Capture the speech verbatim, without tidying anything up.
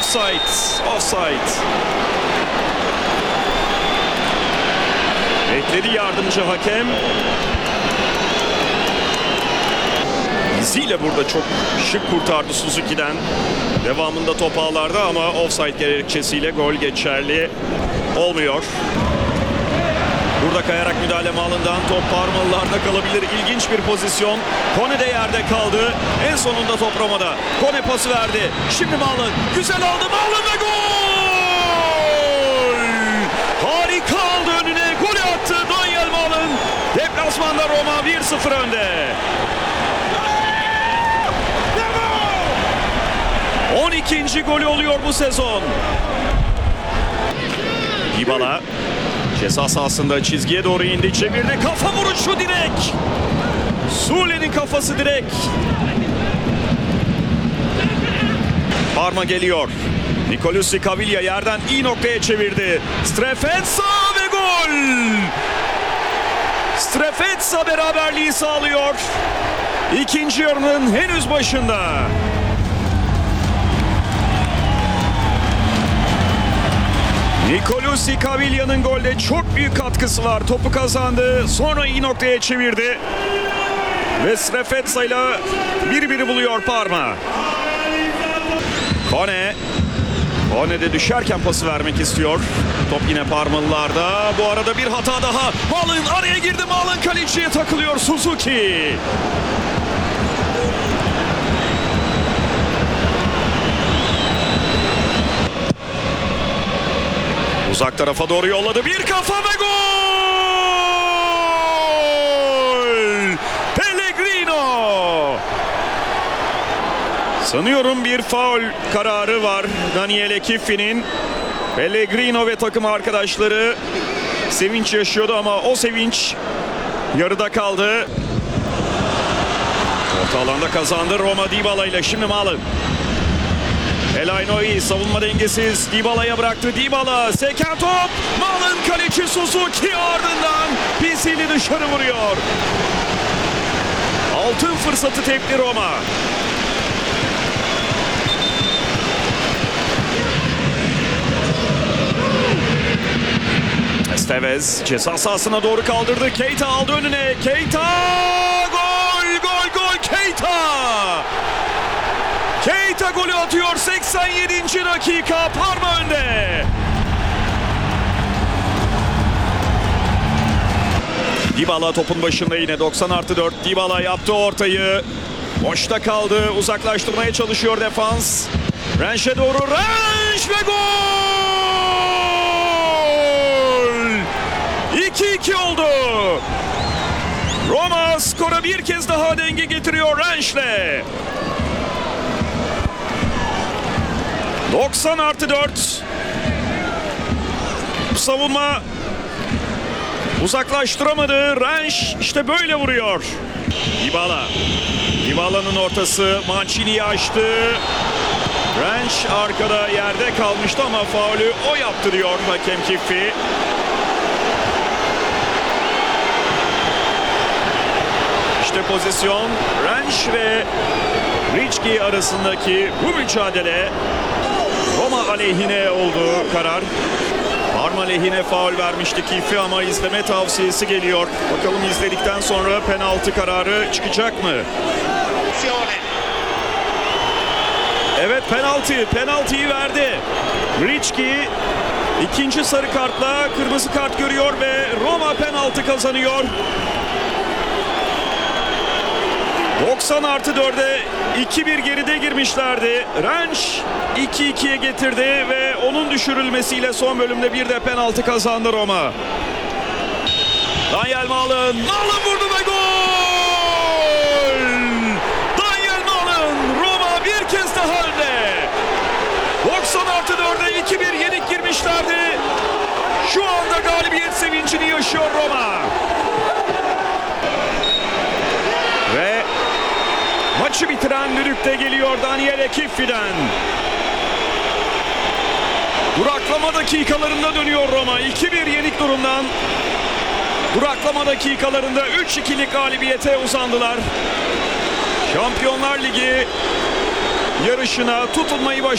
offside. Offside. Bekledi yardımcı hakem. İziyle burada çok şık kurtardı Suzuki'den. Devamında top ağlarda ama offside gerekçesiyle gol geçerli olmuyor. Burada kayarak müdahale Malın'dan top Parmalılarda kalabilir. İlginç bir pozisyon. Kone de yerde kaldı. En sonunda top Roma'da. Kone pası verdi. Şimdi Malın. Güzel aldı. Malın ve gol! Harika aldı önüne. Golü attı Daniel Malın. Deplasmanda Roma bir sıfır önde. on ikinci golü oluyor bu sezon. Dybala ceza sahasında çizgiye doğru indi, çevirdi, kafa vuruşu direk. Sule'nin kafası direk. Parma geliyor. Nicolussi Caviglia yerden iyi noktaya çevirdi. Strefezza ve gol. Strefezza beraberliği sağlıyor. İkinci yarının henüz başında. Nicolussi Caviglia'nın golde çok büyük katkısı var. Topu kazandı. Sonra iyi noktaya çevirdi. Ve Strefezza ile bir biri buluyor Parma. Kone. Kone de düşerken pası vermek istiyor. Top yine Parmalılarda. Bu arada bir hata daha. Malın araya girdi. Malın kaleciye takılıyor Suzuki. Uzak tarafa doğru yolladı. Bir kafa ve gol! Pellegrino! Sanıyorum bir faul kararı var Daniele Chiffi'nin. Pellegrino ve takım arkadaşları sevinç yaşıyordu ama o sevinç yarıda kaldı. Orta alanda kazandı Roma Dybala ile. Şimdi Malın. Elay Noi savunma dengesiz. Dybala'ya bıraktı. Dybala seken top. Malın kaleci Suzuki ardından pisiyle dışarı vuruyor. Altın fırsatı tepti Roma. Estevez ceza sahasına doğru kaldırdı. Keita aldı önüne. Keita! Gol! Gol! Gol! Keita! Keita golü atıyor. seksen yedinci dakika. Parma önde. Dybala topun başında yine. doksan artı dört. Dybala yaptı ortayı. Boşta kaldı. Uzaklaştırmaya çalışıyor defans. Renş'e doğru. Renş ve gol! iki iki oldu. Roma skora bir kez daha denge getiriyor Renş'le. doksan artı dört. Savunma uzaklaştıramadı. Renş işte böyle vuruyor. Dybala. Dybala'nın ortası Mancini'yi açtı. Renş arkada yerde kalmıştı ama faulü o yaptı diyor hakem Chiffi. İşte pozisyon. Renş ve Ricci arasındaki bu mücadele Roma aleyhine oldu karar. Parma lehine faul vermişti Chiffi ama izleme tavsiyesi geliyor. Bakalım izledikten sonra penaltı kararı çıkacak mı? Evet, penaltı. Penaltıyı verdi. Ricci ikinci sarı kartla kırmızı kart görüyor ve Roma penaltı kazanıyor. doksan artı dörde iki bir geride girmişlerdi. Renş iki ikiye getirdi ve onun düşürülmesiyle son bölümde bir de penaltı kazandı Roma. Daniel Malın. Malın vurdu ve gol! Daniel Malın. Roma bir kez daha önde. doksan artı dörde iki bir yenik girmişlerdi. Şu anda galibiyet sevincini yaşıyor Roma. Ve maçı bitiren düdük de geliyor Daniele Chiffi'den. Duraklama dakikalarında dönüyor Roma. iki bir yenik durumdan duraklama dakikalarında üç ikilik galibiyete uzandılar. Şampiyonlar Ligi yarışına tutunmayı başardılar.